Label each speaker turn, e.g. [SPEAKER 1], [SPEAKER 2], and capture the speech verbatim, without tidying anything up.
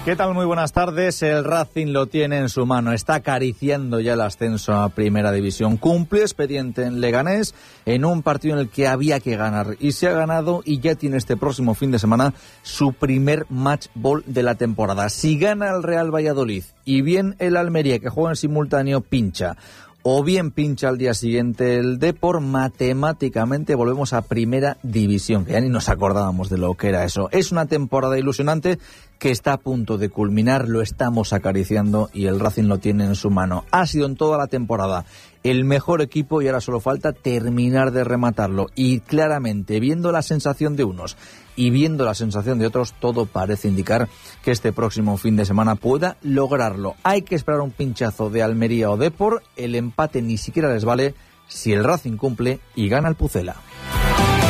[SPEAKER 1] ¿Qué tal? Muy buenas tardes. El Racing lo tiene en su mano. Está acariciando ya el ascenso a Primera División. Cumplió expediente en Leganés en un partido en el que había que ganar. Y se ha ganado y ya tiene este próximo fin de semana su primer match ball de la temporada. Si gana el Real Valladolid y bien el Almería, que juega en simultáneo, pincha, o bien pincha al día siguiente el Depor, matemáticamente volvemos a Primera División, que ya ni nos acordábamos de lo que era eso. Es una temporada ilusionante que está a punto de culminar, lo estamos acariciando y el Racing lo tiene en su mano. Ha sido en toda la temporada el mejor equipo y ahora solo falta terminar de rematarlo. Y claramente, viendo la sensación de unos y viendo la sensación de otros, todo parece indicar que este próximo fin de semana pueda lograrlo. Hay que esperar un pinchazo de Almería o Depor. El empate ni siquiera les vale si el Racing cumple y gana el Pucela.